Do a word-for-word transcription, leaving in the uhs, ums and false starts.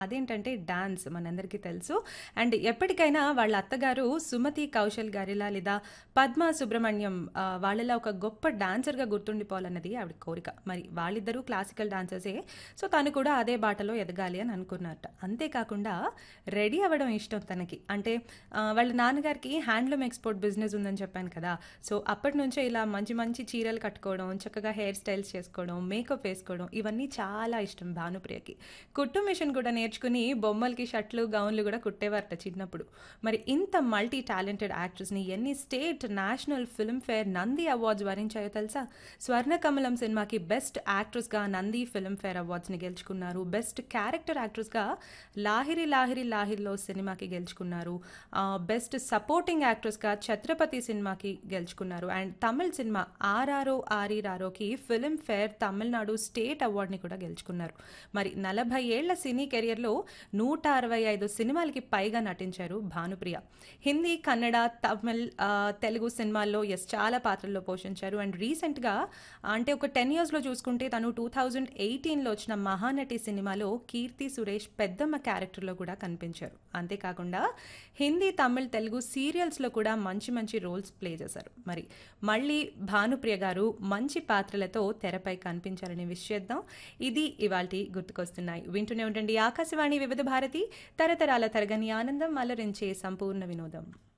అదేంటంటే డాన్స్ మనందరికీ తెలుసు. అండ్ ఎప్పటికైనా వాళ్ళ అత్తగారు సుమతి కౌశల్ గారిలా లేదా పద్మ సుబ్రహ్మణ్యం ఆహ్, వాళ్ళలా ఒక గొప్ప డాన్సర్‌గా గుర్తుండిపోవాలన్నది ఆవిడ కోరిక. మరి వాళ్ళిద్దరూ క్లాసికల్ డాన్సర్సే. సో, తను కూడా అదే బాటలో ఎదగాలి అని అనుకున్నారట. అంతేకాకుండా రెడీ అవ్వడం ఇష్టం తనకి. అంటే ఆహ్, వాళ్ళ నాన్నగారికి హ్యాండ్లూమ్ ఎక్స్‌పోర్ట్ బిజినెస్ ఉందని చెప్పాను కదా! సో, అప్పటినుంచే ఇలా మంచి మంచి చీరలు కట్టుకోవడం, చక్కగా హెయిర్ స్టైల్స్ చేసుకోవడం, మేకప్ వేసుకోవడం ఇవన్నీ చాలా ఇష్టం భానుప్రియకి. కుట్టు మిషన్ కూడా నేర్చుకుని బొమ్మలకి షర్ట్లు గౌన్లు కూడా కుట్టేవారట చిన్నప్పుడు. మరి ఇంత మల్టీ టాలెంటెడ్ యాక్ట్రెస్ని ఎన్ని state national Filmfare Nandi awards వరించాయో తెలుసా? స్వర్ణకమలం సినిమాకి బెస్ట్ యాక్ట్రెస్గా నంది ఫిల్మ్ఫేర్ అవార్డ్స్ని గెలుచుకున్నారు. బెస్ట్ క్యారెక్టర్ యాక్ట్రెస్గా లాహిరి లాహిరి లాహిరిలో సినిమాకి గెలుచుకున్నారు. ఆ, బెస్ట్ సపోర్టింగ్ యాక్ట్రెస్గా ఛత్రపతి సినిమాకి గెలుచుకున్నారు. And Tamil cinema RRO ఆర్ఈఆర్ఓకి Filmfare Tamil Nadu state అవార్డుని కూడా గెలుచుకున్నారు. మరి నలభై ఏళ్ల సినీ కెరియర్లో నూట అరవై ఐదు సినిమాలకి పైగా నటించారు భానుప్రియ. హిందీ, కన్నడ, తమిళ్, ఆ, తెలుగు సినిమాల్లో ఎస్ చాలా పాత్రల్లో పోషించారు. అండ్ రీసెంట్గా అంటే ఒక టెన్ ఇయర్స్లో చూసుకుంటే తను టూ థౌజండ్ ఎయిటీన్లో వచ్చిన మహానటి సినిమాలో కీర్తి సురేష్ పెద్దమ్మ క్యారెక్టర్లో కూడా కనిపించారు. అంతేకాకుండా హిందీ, తమిళ్, తెలుగు సీరియల్స్లో కూడా మంచి మంచి రోల్స్ ప్లే చేశారు. మరి మళ్ళీ భానుప్రియ గారు మంచి పాత్రలతో తెరపై కనిపించారని విష్ చేద్దాం. ఇది ఇవాల్టి గుర్తుకొస్తున్నాయి. వింటూనే ఉండండి ఆకాశవాణి వివిధ భారతి, తరతరాల తరగని ఆనందం, అలరించే సంపూర్ణ వినోదం.